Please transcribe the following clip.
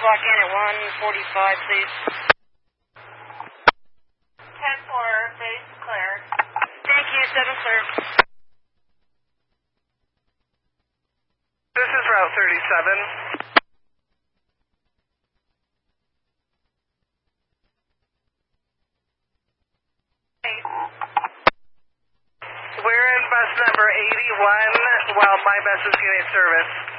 clock in at 1:45, please. 10-4, base clear. Thank you, 7 clear. This is Route 37. We're in bus number 81 while my bus is getting service.